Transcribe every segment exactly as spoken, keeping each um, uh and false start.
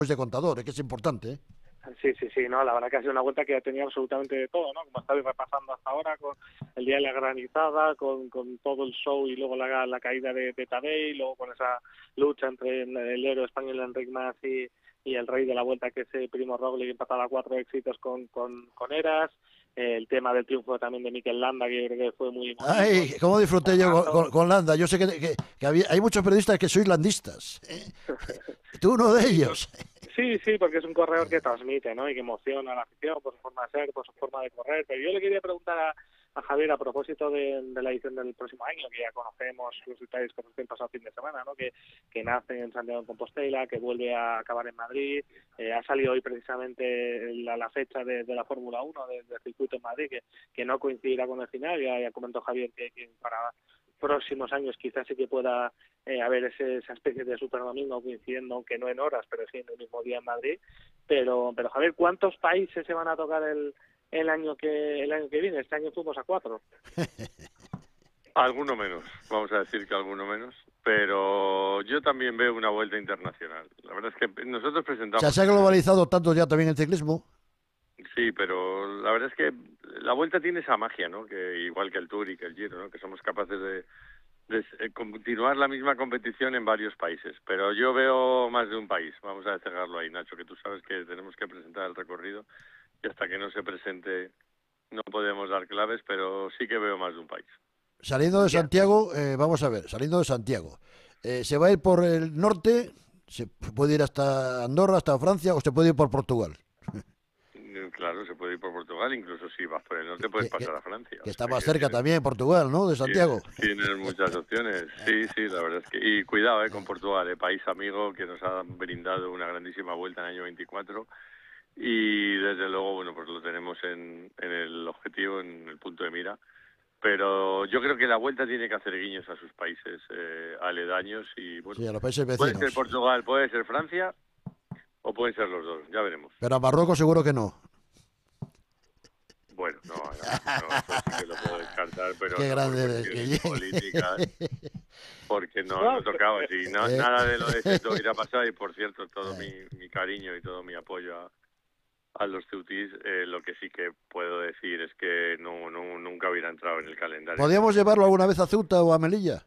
de contador, es que es importante, ¿eh? Sí, sí, sí, no, la verdad que ha sido una vuelta que ha tenido absolutamente de todo, ¿no? Como estáis repasando hasta ahora, con el día de la granizada, con, con todo el show y luego la, la caída de, de Tadej, y luego con esa lucha entre el, el héroe español Enric Mas y, y el rey de la vuelta, que es eh, Primo Roglic, empatado a cuatro éxitos con, con, con Eras, eh, el tema del triunfo también de Mikel Landa, que yo creo que fue muy emotivo, Ay, cómo disfruté un yo con, rato. con- con Landa. Yo sé que, que- que había, hay muchos periodistas que sois landistas, ¿eh? Tú uno de Sí, no, ellos. sí, sí, porque es un corredor que transmite, ¿no? Y que emociona a la afición por su forma de ser, por su forma de correr. Pero yo le quería preguntar a, a Javier a propósito de, de la edición del próximo año, que ya conocemos los detalles que el pasado fin de semana, ¿no? Que, que nace en Santiago de Compostela, que vuelve a acabar en Madrid. Eh, ha salido hoy precisamente la, la fecha de, de la Fórmula uno de- del circuito en Madrid, que, que no coincidirá con el final. Ya, ya comentó Javier que, que para próximos años quizás sí que pueda eh, haber ese, esa especie de superdomingo coincidiendo, aunque no en horas, pero sí en el mismo día en Madrid. Pero, pero Javier, ¿cuántos países se van a tocar el, el año que el año que viene? Este año fuimos a cuatro. Alguno menos, vamos a decir que alguno menos, pero yo también veo una vuelta internacional. La verdad es que nosotros O sea, presentamos, se ha globalizado tanto ya también el ciclismo. sí, pero la verdad es que la vuelta tiene esa magia, ¿no? Que igual que el Tour y que el Giro, ¿no? Que somos capaces de, de eh, continuar la misma competición en varios países. Pero yo veo más de un país, vamos a dejarlo ahí, Nacho, que tú sabes que tenemos que presentar el recorrido y hasta que no se presente no podemos dar claves, pero sí que veo más de un país. Saliendo de Ya. Santiago, eh, vamos a ver, saliendo de Santiago, eh, ¿se va a ir por el norte? ¿Se puede ir hasta Andorra, hasta Francia, o se puede ir por Portugal? Mm, Claro, se puede ir por Portugal, incluso si vas por el norte puedes Que, que- pasar a Francia. que O está sea, más que cerca tienes, también Portugal, ¿no? De Santiago. tienes, tienes muchas opciones. Sí, sí, la verdad es que... Y cuidado, eh, con Portugal, eh, país amigo que nos ha brindado una grandísima vuelta en el año veinticuatro. Y desde luego, bueno, pues lo tenemos en, en el objetivo, en el punto de mira. Pero yo creo que la vuelta tiene que hacer guiños a sus países eh, aledaños y, bueno, Sí, a los países puede ser vecinos. Portugal, puede ser Francia o pueden ser los dos, ya veremos. Pero a Marruecos seguro que no. Bueno, no, no, no, eso sí que lo puedo descartar, pero Qué no por grande eres, cuestiones políticas, que porque no, No, no tocaba así, no, eh, nada de lo de esto irá a pasar y por cierto, todo mi, mi cariño y todo mi apoyo a, a los ceutis, eh, lo que sí que puedo decir es que no, no nunca hubiera entrado en el calendario ni ¿Podríamos por llevarlo equivoco. alguna vez a Ceuta o a Melilla?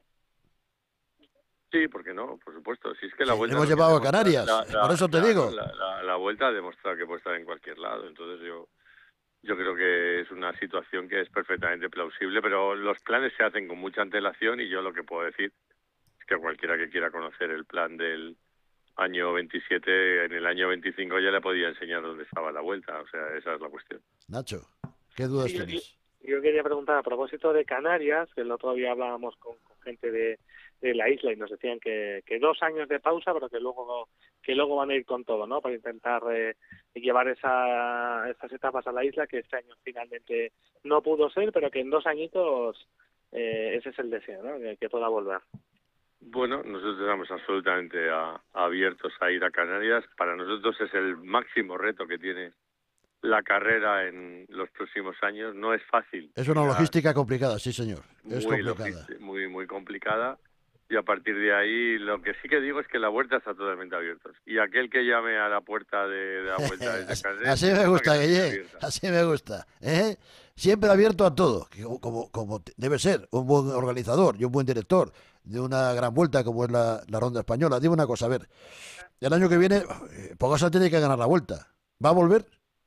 Sí, ¿por qué no? Por supuesto, si es que la Sí, le vuelta hemos lo que ha llevado a demostrado, Canarias, la, por la, eso te claro, digo. la, la, la vuelta ha demostrado que puede estar en cualquier lado, entonces yo Yo creo que es una situación que es perfectamente plausible, pero los planes se hacen con mucha antelación y yo lo que puedo decir es que cualquiera que quiera conocer el plan del año veintisiete, en el año veinticinco ya le podía enseñar dónde estaba la vuelta, o sea, esa es la cuestión. Nacho, ¿qué dudas Sí, yo, yo- tienes? yo quería preguntar a propósito de Canarias, que el otro día hablábamos con, con gente de, de la isla y nos decían que, que dos años de pausa, pero que luego que luego van a ir con todo, ¿no? Para intentar eh, llevar esa, esas etapas a la isla, que este año finalmente no pudo ser, pero que en dos añitos eh, ese es el deseo, ¿no? Que, que pueda volver. Bueno, nosotros estamos absolutamente a- abiertos a ir a Canarias. Para nosotros es el máximo reto que tiene la carrera en los próximos años. No es fácil Es una ir a logística complicada, sí señor, es muy complicada. logis- muy muy complicada y a partir de ahí lo que sí que digo es que la vuelta está totalmente abierta y aquel que llame a la puerta de, de la vuelta desde Así, Canarias así que me sepa que gusta, también está Guille, abierta. así me gusta. ¿Eh? Siempre abierto a todo, que como, como, como debe ser un buen organizador y un buen director de una gran vuelta como es la, la Ronda Española. Dime una cosa, a ver, el año que viene eh, Pogačar tiene que ganar la vuelta. ¿Va a volver?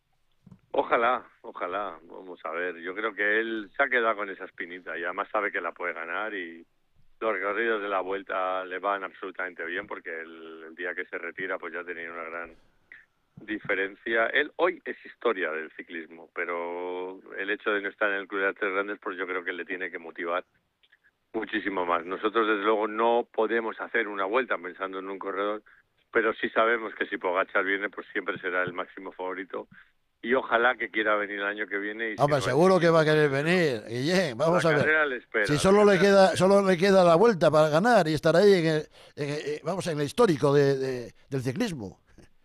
Ojalá, ojalá, vamos a ver, yo creo que él se ha quedado con esa espinita y además sabe que la puede ganar y los recorridos de la vuelta le van absolutamente bien porque el, el día que se retira pues ya tenía una gran diferencia. Él hoy es historia del ciclismo, pero el hecho de no estar en el Club de las Tres Grandes, pues yo creo que le tiene que motivar muchísimo más. Nosotros, desde luego, no podemos hacer una vuelta pensando en un corredor, pero sí sabemos que si Pogačar viene, pues siempre será el máximo favorito. Y ojalá que quiera venir el año que viene y si Hombre, no el seguro que va a siguiente, pues querer desde luego. venir, Guillén. La Vamos a ver. carrera le Si espera, la solo le carrera le queda, espera. solo le queda la vuelta para ganar y estar ahí en el, en el- eh, vamos, en el histórico de, de- del ciclismo.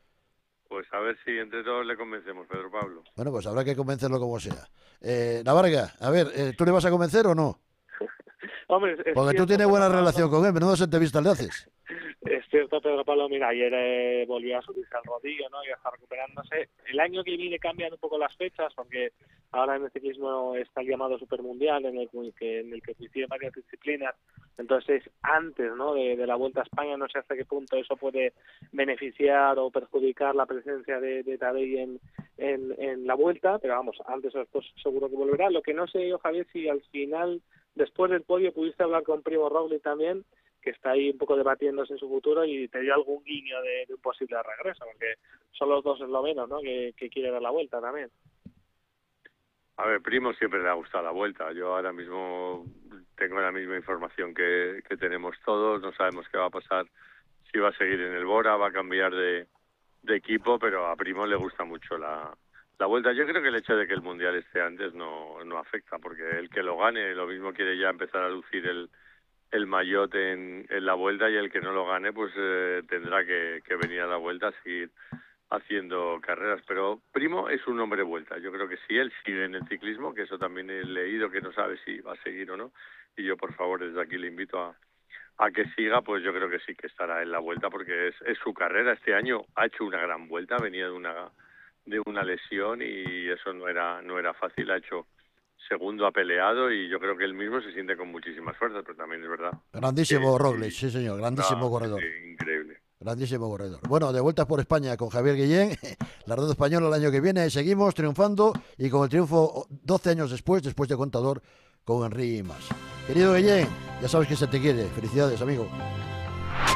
Pues a ver si entre todos le convencemos, Pedro Pablo. Bueno, pues habrá que convencerlo como sea. Eh, Navarga, a ver, eh, ¿tú le vas a convencer o no? Hombre, es Porque cierto, tú tienes buena Pedro relación Pablo, con él, menudas entrevistas le haces. es cierto, Pedro Pablo, mira, ayer eh, volvió a subirse al rodillo, ¿no? Y está recuperándose. El año que viene cambian un poco las fechas, porque ahora en el ciclismo está el llamado Supermundial, en el que, en el que coinciden varias disciplinas. Entonces, antes, ¿no? De, de la Vuelta a España, no sé hasta qué punto eso puede beneficiar o perjudicar la presencia de, de Tadej en, en, en la Vuelta, pero vamos, antes o después seguro que volverá. Lo que no sé yo, Javier, si al final, después del podio, pudiste hablar con Primo Roglic también, que está ahí un poco debatiéndose en su futuro y te dio algún guiño de, de un posible regreso, porque son los dos eslovenos, ¿no? Que, que quieren dar la Vuelta también. A ver, Primo siempre le ha gustado la Vuelta. Yo ahora mismo tengo la misma información que, que tenemos todos. No sabemos qué va a pasar, si va a seguir en el Bora, va a cambiar de, de equipo, pero a Primo le gusta mucho la, la Vuelta. Yo creo que el hecho de que el Mundial esté antes no, no afecta, porque el que lo gane lo mismo quiere ya empezar a lucir el, el maillot en, en la Vuelta, y el que no lo gane pues eh, tendrá que, que venir a la Vuelta a seguir haciendo carreras. Pero Primo es un hombre Vuelta. Yo creo que si él sigue en el ciclismo, que eso también he leído, que no sabe si va a seguir o no, y yo por favor desde aquí le invito a, a que siga, pues yo creo que sí que estará en la Vuelta, porque es, es su carrera. Este año ha hecho una gran Vuelta, venía de una de una lesión y eso no era no era fácil. Ha hecho segundo, ha peleado, y yo creo que él mismo se siente con muchísimas fuerzas, pero también es verdad. Grandísimo que, Roglic, sí, sí señor, grandísimo ah, corredor. sí, increíble. Grandísimo corredor. Bueno, de vueltas por España con Javier Guillén, la Ronda Española el año que viene, seguimos triunfando y con el triunfo doce años después, después de Contador, con Henry Mas. Querido Guillén, ya sabes que se te quiere. Felicidades, amigo.